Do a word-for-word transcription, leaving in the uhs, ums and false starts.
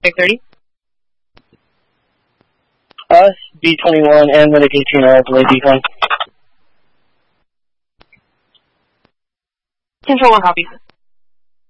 six thirty? Us, B twenty-one, and Medic eighteen are at the late decon. Control one copies.